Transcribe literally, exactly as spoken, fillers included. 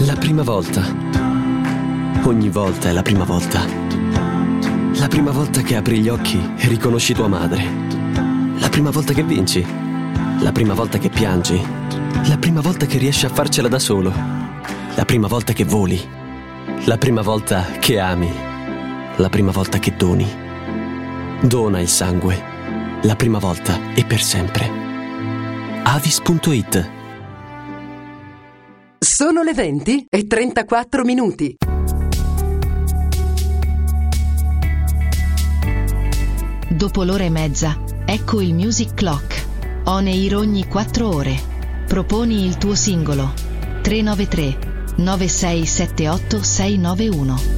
La prima volta. Ogni volta è la prima volta. La prima volta che apri gli occhi e riconosci tua madre. La prima volta che vinci. La prima volta che piangi. La prima volta che riesci a farcela da solo. La prima volta che voli. La prima volta che ami. La prima volta che doni. Dona il sangue. La prima volta e per sempre. Avis punto it. Sono le venti e trentaquattro minuti. Dopo l'ora e mezza, ecco il Music Clock. On air ogni quattro ore. Proponi il tuo singolo. tre nove tre nove sei sette otto sei nove uno.